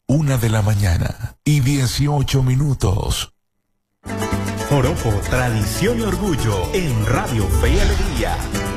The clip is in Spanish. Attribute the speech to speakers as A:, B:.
A: 1:18
B: Joropo, tradición y orgullo en Radio Fe y Alegría.